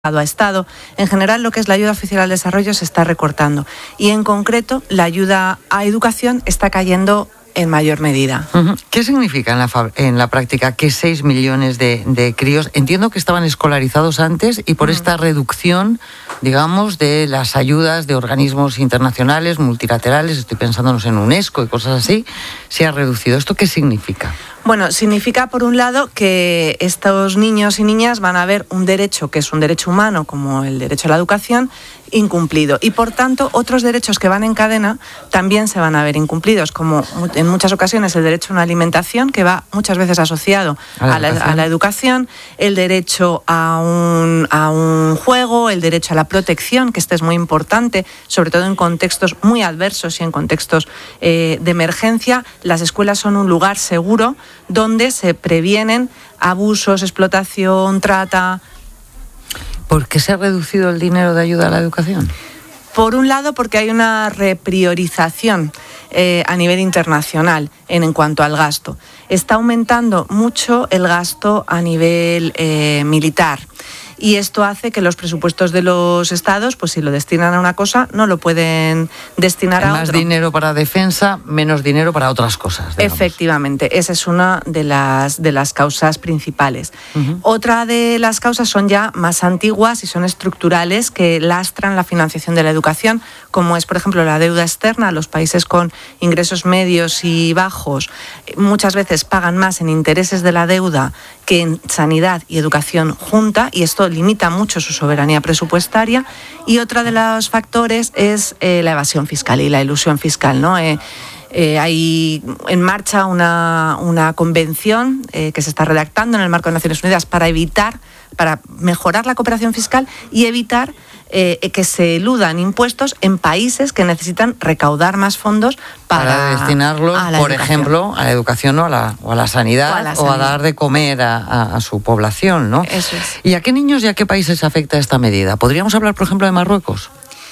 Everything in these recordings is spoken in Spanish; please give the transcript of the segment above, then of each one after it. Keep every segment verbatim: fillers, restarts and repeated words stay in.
a Estado. En general, lo que es la ayuda oficial al desarrollo se está recortando y, en concreto, la ayuda a educación está cayendo en mayor medida. Uh-huh. ¿Qué significa en la, en la práctica que seis millones de, de críos, entiendo que estaban escolarizados antes y por uh-huh. esta reducción, digamos, de las ayudas de organismos internacionales, multilaterales, estoy pensándonos en UNESCO y cosas así, se ha reducido? ¿Esto qué significa? Bueno, significa, por un lado, que estos niños y niñas van a ver un derecho, que es un derecho humano, como el derecho a la educación, incumplido. Y, por tanto, otros derechos que van en cadena también se van a ver incumplidos, como en muchas ocasiones el derecho a una alimentación, que va muchas veces asociado a la, a la, a la educación, el derecho a un, a un juego, el derecho a la protección, que este es muy importante, sobre todo en contextos muy adversos y en contextos eh, de emergencia. Las escuelas son un lugar seguro donde se previenen abusos, explotación, trata. ¿Por qué se ha reducido el dinero de ayuda a la educación? Por un lado, porque hay una repriorización eh, a nivel internacional en, en cuanto al gasto. Está aumentando mucho el gasto a nivel eh, militar. Y esto hace que los presupuestos de los estados, pues si lo destinan a una cosa, no lo pueden destinar a más otro. Dinero para defensa, menos dinero para otras cosas, digamos. Efectivamente, esa es una de las, de las causas principales. Uh-huh. Otra de las causas son ya más antiguas y son estructurales, que lastran la financiación de la educación, como es, por ejemplo, la deuda externa. Los países con ingresos medios y bajos muchas veces pagan más en intereses de la deuda que en sanidad y educación junta, y esto limita mucho su soberanía presupuestaria. Y otro de los factores es eh, la evasión fiscal y la elusión fiscal, ¿no? Eh, eh, hay en marcha una, una convención eh, que se está redactando en el marco de Naciones Unidas para evitar, para mejorar la cooperación fiscal y evitar eh, que se eludan impuestos en países que necesitan recaudar más fondos para, para destinarlos, por educación. ejemplo, a la educación o a la, o a la sanidad o a, la sanidad. o a dar de comer a, a, a su población, ¿no? Eso es. ¿Y a qué niños y a qué países afecta esta medida? ¿Podríamos hablar, por ejemplo, de Marruecos?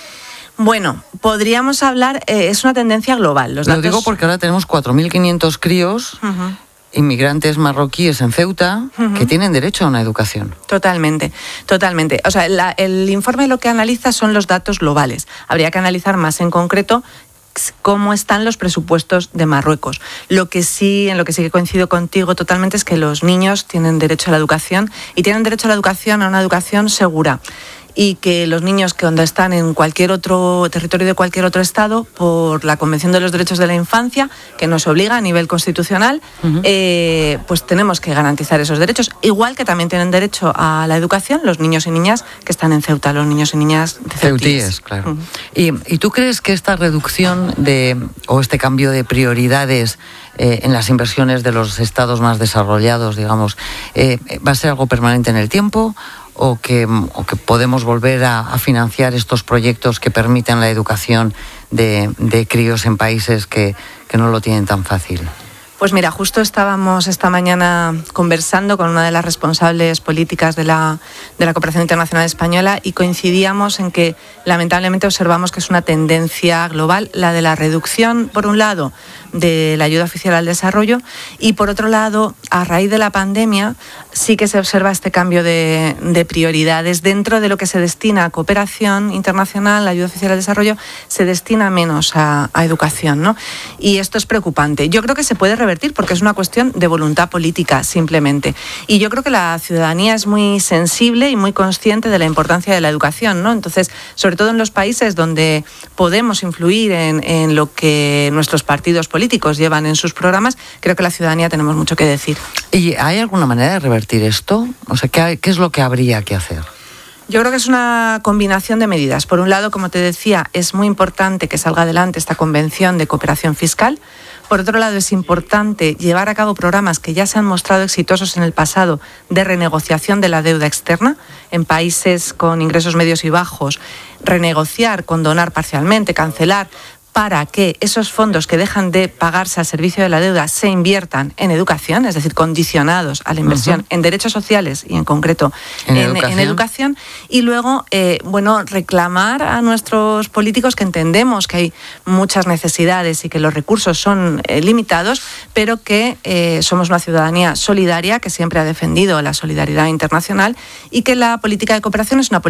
Bueno, podríamos hablar, eh, es una tendencia global. Los datos... Lo digo porque ahora tenemos cuatro mil quinientos críos, uh-huh. inmigrantes marroquíes en Ceuta, uh-huh. que tienen derecho a una educación. Totalmente, totalmente. O sea, la, el informe lo que analiza son los datos globales. Habría que analizar más en concreto cómo están los presupuestos de Marruecos. Lo que sí, en lo que sí que coincido contigo totalmente es que los niños tienen derecho a la educación y tienen derecho a la educación, a una educación segura. Y que los niños que cuando están en cualquier otro territorio de cualquier otro estado, por la Convención de los Derechos de la Infancia, que nos obliga a nivel constitucional, uh-huh. eh, pues tenemos que garantizar esos derechos. Igual que también tienen derecho a la educación los niños y niñas que están en Ceuta, los niños y niñas de Ceutíes. Ceutíes, claro. Uh-huh. ¿Y, ¿Y tú crees que esta reducción de o este cambio de prioridades eh, en las inversiones de los estados más desarrollados, digamos, eh, va a ser algo permanente en el tiempo? O que, o que podemos volver a, a financiar estos proyectos que permiten la educación de, de críos en países que, que no lo tienen tan fácil? Pues mira, justo estábamos esta mañana conversando con una de las responsables políticas de la, de la Cooperación Internacional Española y coincidíamos en que lamentablemente observamos que es una tendencia global, la de la reducción, por un lado, de la ayuda oficial al desarrollo y, por otro lado, a raíz de la pandemia sí que se observa este cambio de, de prioridades. Dentro de lo que se destina a cooperación internacional, la ayuda oficial al desarrollo, se destina menos a, a educación, ¿no? Y esto es preocupante. Yo creo que se puede revertir porque es una cuestión de voluntad política, simplemente. Y yo creo que la ciudadanía es muy sensible y muy consciente de la importancia de la educación, ¿no? Entonces, sobre todo en los países donde podemos influir en, en lo que nuestros partidos políticos llevan en sus programas, creo que la ciudadanía tenemos mucho que decir. ¿Y hay alguna manera de revertir esto? O sea, ¿qué, qué es lo que habría que hacer? Yo creo que es una combinación de medidas. Por un lado, como te decía, es muy importante que salga adelante esta convención de cooperación fiscal. Por otro lado, es importante llevar a cabo programas que ya se han mostrado exitosos en el pasado de renegociación de la deuda externa en países con ingresos medios y bajos, renegociar, condonar parcialmente, cancelar, para que esos fondos que dejan de pagarse al servicio de la deuda se inviertan en educación, es decir, condicionados a la inversión uh-huh. en derechos sociales y en concreto en, en, educación. en educación. Y luego, eh, bueno, reclamar a nuestros políticos que entendemos que hay muchas necesidades y que los recursos son eh, limitados, pero que eh, somos una ciudadanía solidaria que siempre ha defendido la solidaridad internacional y que la política de cooperación es una política